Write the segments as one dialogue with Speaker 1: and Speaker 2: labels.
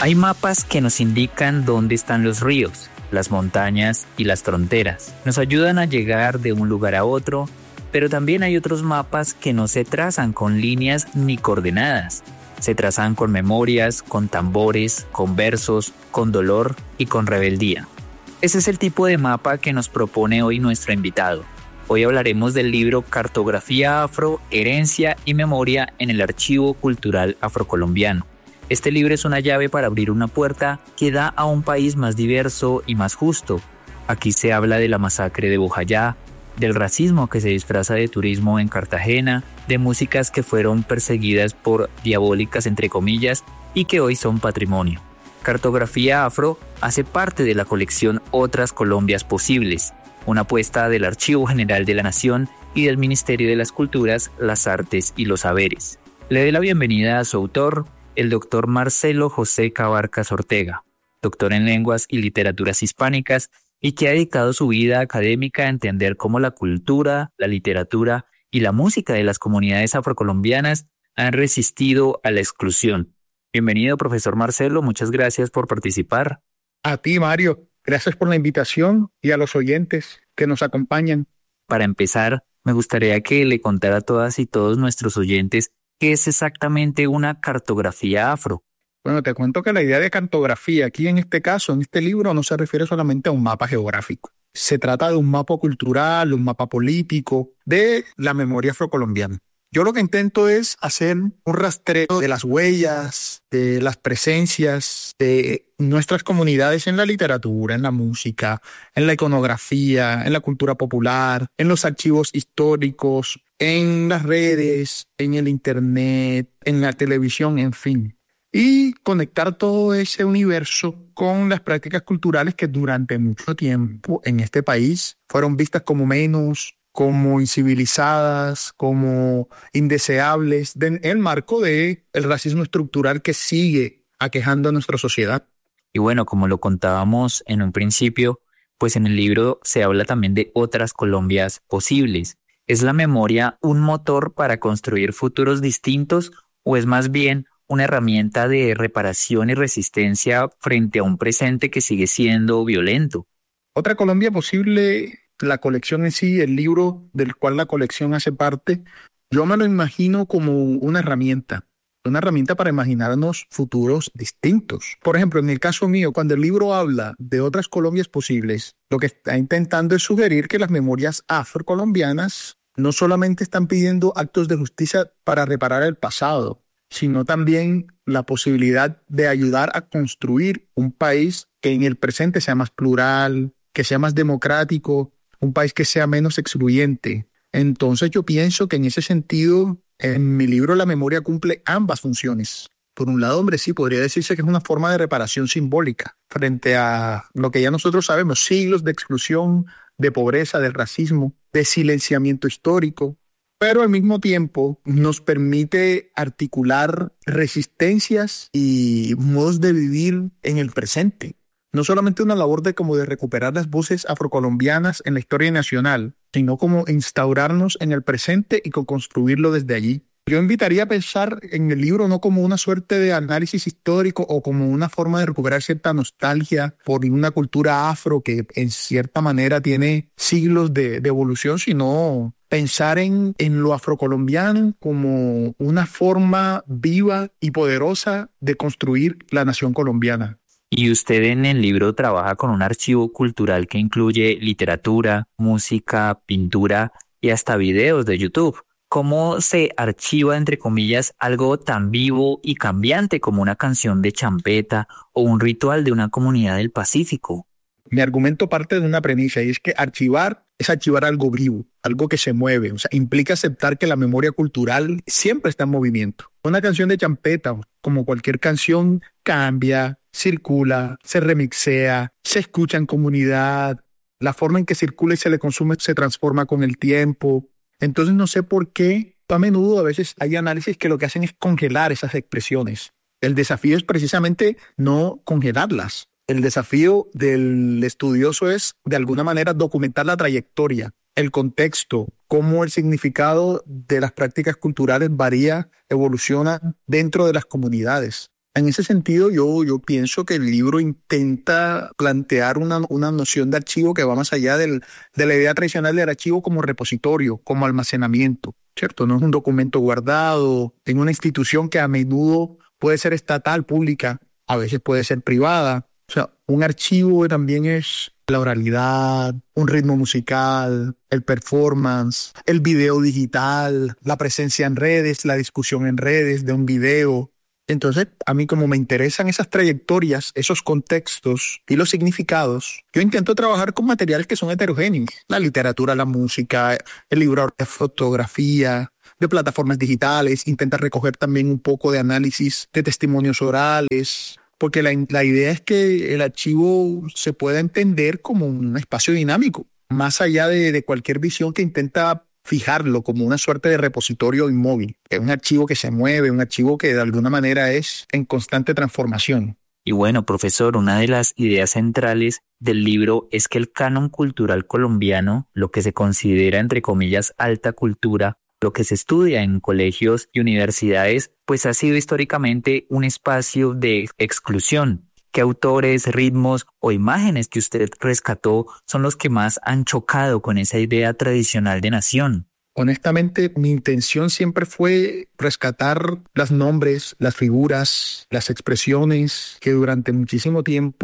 Speaker 1: Hay mapas que nos indican dónde están los ríos, las montañas y las fronteras. Nos ayudan a llegar de un lugar a otro, pero también hay otros mapas que no se trazan con líneas ni coordenadas. Se trazan con memorias, con tambores, con versos, con dolor y con rebeldía. Ese es el tipo de mapa que nos propone hoy nuestro invitado. Hoy hablaremos del libro Cartografía Afro, Herencia y Memoria en el Archivo Cultural Afrocolombiano. Este libro es una llave para abrir una puerta que da a un país más diverso y más justo. Aquí se habla de la masacre de Bojayá, del racismo que se disfraza de turismo en Cartagena, de músicas que fueron perseguidas por diabólicas entre comillas y que hoy son patrimonio. Cartografía Afro hace parte de la colección Otras Colombias Posibles, una apuesta del Archivo General de la Nación y del Ministerio de las Culturas, las Artes y los Saberes. Le doy la bienvenida a su autor, el doctor Marcelo José Cabarcas Ortega, doctor en Lenguas y Literaturas Hispánicas y que ha dedicado su vida académica a entender cómo la cultura, la literatura y la música de las comunidades afrocolombianas han resistido a la exclusión. Bienvenido, profesor Marcelo, muchas gracias por participar.
Speaker 2: A ti, Mario, gracias por la invitación y a los oyentes que nos acompañan.
Speaker 1: Para empezar, me gustaría que le contara a todas y todos nuestros oyentes qué es exactamente una cartografía afro.
Speaker 2: Bueno, te cuento que la idea de cartografía aquí en este caso, en este libro, no se refiere solamente a un mapa geográfico. Se trata de un mapa cultural, un mapa político de la memoria afrocolombiana. Yo lo que intento es hacer un rastreo de las huellas, de las presencias de nuestras comunidades en la literatura, en la música, en la iconografía, en la cultura popular, en los archivos históricos, en las redes, en el internet, en la televisión, en fin. Y conectar todo ese universo con las prácticas culturales que durante mucho tiempo en este país fueron vistas como menos, como incivilizadas, como indeseables, en el marco del racismo estructural que sigue aquejando a nuestra sociedad.
Speaker 1: Y bueno, como lo contábamos en un principio, pues en el libro se habla también de otras Colombias posibles. ¿Es la memoria un motor para construir futuros distintos o es más bien una herramienta de reparación y resistencia frente a un presente que sigue siendo violento?
Speaker 2: Otra Colombia posible, la colección en sí, el libro del cual la colección hace parte, yo me lo imagino como una herramienta para imaginarnos futuros distintos. Por ejemplo, en el caso mío, cuando el libro habla de otras Colombias posibles, lo que está intentando es sugerir que las memorias afrocolombianas no solamente están pidiendo actos de justicia para reparar el pasado, sino también la posibilidad de ayudar a construir un país que en el presente sea más plural, que sea más democrático, un país que sea menos excluyente. Entonces yo pienso que en ese sentido, en mi libro la memoria cumple ambas funciones. Por un lado, hombre, sí, podría decirse que es una forma de reparación simbólica frente a lo que ya nosotros sabemos, siglos de exclusión, de pobreza, de racismo, de silenciamiento histórico. Pero al mismo tiempo nos permite articular resistencias y modos de vivir en el presente. No solamente una labor de recuperar las voces afrocolombianas en la historia nacional, sino como instaurarnos en el presente y construirlo desde allí. Yo invitaría a pensar en el libro no como una suerte de análisis histórico o como una forma de recuperar cierta nostalgia por una cultura afro que en cierta manera tiene siglos de evolución, sino pensar en lo afrocolombiano como una forma viva y poderosa de construir la nación colombiana.
Speaker 1: Y usted en el libro trabaja con un archivo cultural que incluye literatura, música, pintura y hasta videos de YouTube. ¿Cómo se archiva, entre comillas, algo tan vivo y cambiante como una canción de champeta o un ritual de una comunidad del Pacífico?
Speaker 2: Mi argumento parte de una premisa y es que archivar es archivar algo vivo, algo que se mueve. O sea, implica aceptar que la memoria cultural siempre está en movimiento. Una canción de champeta, como cualquier canción, cambia, circula, se remixea, se escucha en comunidad. La forma en que circula y se le consume se transforma con el tiempo. Entonces no sé por qué a menudo a veces hay análisis que lo que hacen es congelar esas expresiones. El desafío es precisamente no congelarlas. El desafío del estudioso es, de alguna manera, documentar la trayectoria, el contexto, cómo el significado de las prácticas culturales varía, evoluciona dentro de las comunidades. En ese sentido, yo pienso que el libro intenta plantear una noción de archivo que va más allá de la idea tradicional del archivo como repositorio, como almacenamiento, ¿cierto? No es un documento guardado en una institución que a menudo puede ser estatal, pública, a veces puede ser privada. O sea, un archivo también es la oralidad, un ritmo musical, el performance, el video digital, la presencia en redes, la discusión en redes de un video. Entonces, a mí como me interesan esas trayectorias, esos contextos y los significados, yo intento trabajar con materiales que son heterogéneos. La literatura, la música, el libro de fotografía, de plataformas digitales, intenta recoger también un poco de análisis de testimonios orales, porque la idea es que el archivo se pueda entender como un espacio dinámico, más allá de cualquier visión que intenta fijarlo como una suerte de repositorio inmóvil. Es un archivo que se mueve, un archivo que de alguna manera es en constante transformación.
Speaker 1: Y bueno, profesor, una de las ideas centrales del libro es que el canon cultural colombiano, lo que se considera entre comillas alta cultura, lo que se estudia en colegios y universidades, pues ha sido históricamente un espacio de exclusión. ¿Qué autores, ritmos o imágenes que usted rescató son los que más han chocado con esa idea tradicional de nación?
Speaker 2: Honestamente, mi intención siempre fue rescatar los nombres, las figuras, las expresiones que durante muchísimo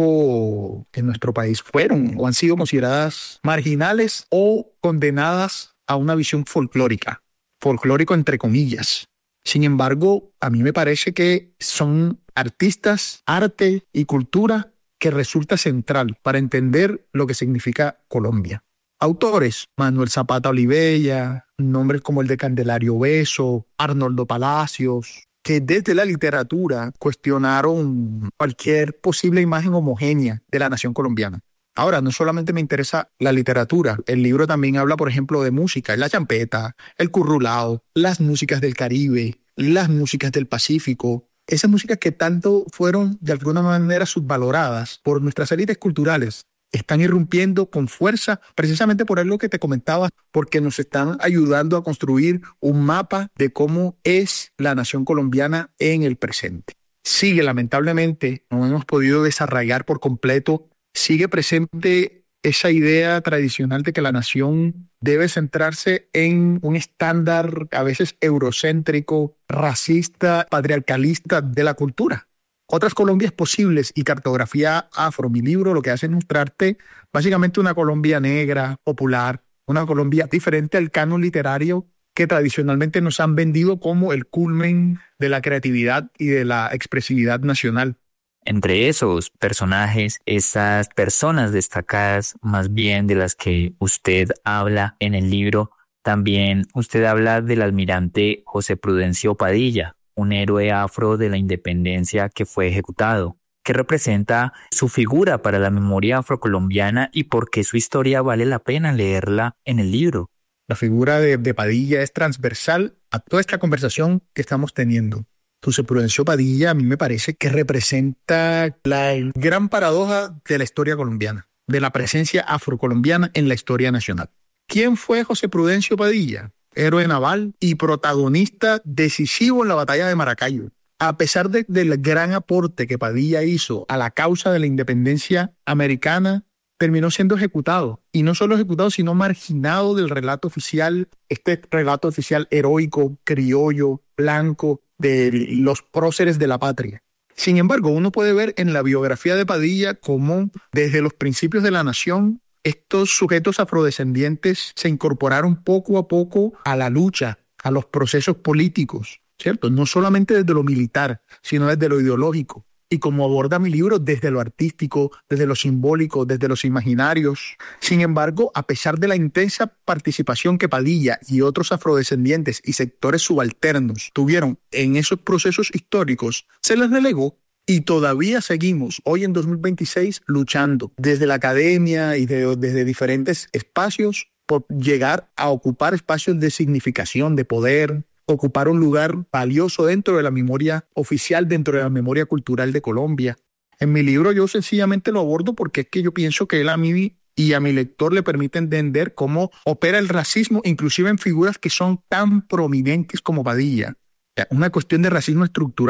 Speaker 2: tiempo en nuestro país fueron o han sido consideradas marginales o condenadas a una visión folclórica, folclórico entre comillas. Sin embargo, a mí me parece que son artistas, arte y cultura que resulta central para entender lo que significa Colombia. Autores, Manuel Zapata Olivella, nombres como el de Candelario Beso, Arnoldo Palacios, que desde la literatura cuestionaron cualquier posible imagen homogénea de la nación colombiana. Ahora, no solamente me interesa la literatura, el libro también habla, por ejemplo, de música, la champeta, el currulao, las músicas del Caribe, las músicas del Pacífico, esas músicas que tanto fueron de alguna manera subvaloradas por nuestras élites culturales, están irrumpiendo con fuerza precisamente por algo que te comentaba, porque nos están ayudando a construir un mapa de cómo es la nación colombiana en el presente. Sigue, lamentablemente, no hemos podido desarraigar por completo. Sigue presente esa idea tradicional de que la nación debe centrarse en un estándar a veces eurocéntrico, racista, patriarcalista de la cultura. Otras Colombias posibles y cartografía afro, mi libro lo que hace es mostrarte básicamente una Colombia negra, popular, una Colombia diferente al canon literario que tradicionalmente nos han vendido como el culmen de la creatividad y de la expresividad nacional.
Speaker 1: Entre esos personajes, esas personas destacadas, más bien de las que usted habla en el libro, también usted habla del almirante José Prudencio Padilla, un héroe afro de la independencia que fue ejecutado. ¿Qué representa su figura para la memoria afrocolombiana y por qué su historia vale la pena leerla en el libro?
Speaker 2: La figura de Padilla es transversal a toda esta conversación que estamos teniendo. José Prudencio Padilla a mí me parece que representa la gran paradoja de la historia colombiana, de la presencia afrocolombiana en la historia nacional. ¿Quién fue José Prudencio Padilla? Héroe naval y protagonista decisivo en la batalla de Maracaibo. A pesar del gran aporte que Padilla hizo a la causa de la independencia americana, terminó siendo ejecutado. Y no solo ejecutado, sino marginado del relato oficial, este relato oficial heroico, criollo, blanco, de los próceres de la patria. Sin embargo, uno puede ver en la biografía de Padilla cómo desde los principios de la nación estos sujetos afrodescendientes se incorporaron poco a poco a la lucha, a los procesos políticos, ¿cierto? No solamente desde lo militar, sino desde lo ideológico. Y como aborda mi libro, desde lo artístico, desde lo simbólico, desde los imaginarios. Sin embargo, a pesar de la intensa participación que Padilla y otros afrodescendientes y sectores subalternos tuvieron en esos procesos históricos, se les relegó. Y todavía seguimos, hoy en 2026, luchando desde la academia y desde diferentes espacios por llegar a ocupar espacios de significación, de poder, ocupar un lugar valioso dentro de la memoria oficial, dentro de la memoria cultural de Colombia. En mi libro yo sencillamente lo abordo porque es que yo pienso que él a mí y a mi lector le permite entender cómo opera el racismo, inclusive en figuras que son tan prominentes como Padilla. Una cuestión de racismo estructural,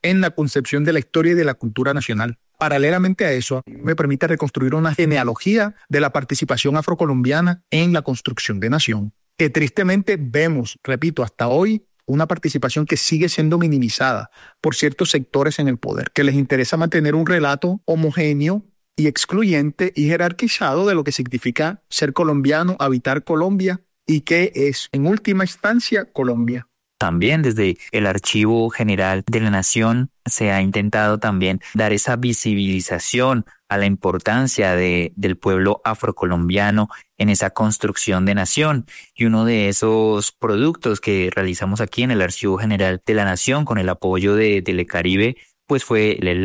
Speaker 2: en la concepción de la historia y de la cultura nacional. Paralelamente a eso, me permite reconstruir una genealogía de la participación afrocolombiana en la construcción de nación, que tristemente vemos, repito, hasta hoy, una participación que sigue siendo minimizada por ciertos sectores en el poder, que les interesa mantener un relato homogéneo y excluyente y jerarquizado de lo que significa ser colombiano, habitar Colombia y qué es, en última instancia, Colombia.
Speaker 1: También desde el Archivo General de la Nación se ha intentado también dar esa visibilización a la importancia del pueblo afrocolombiano en esa construcción de nación. Y uno de esos productos que realizamos aquí en el Archivo General de la Nación con el apoyo de Telecaribe, pues fue el